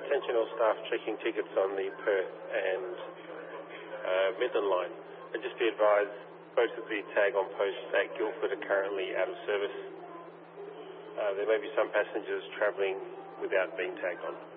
Attention all staff checking tickets on the Perth and Midland line. And just be advised, both of the tag on posts at Guildford are currently out of service. There may be some passengers travelling without being tagged on.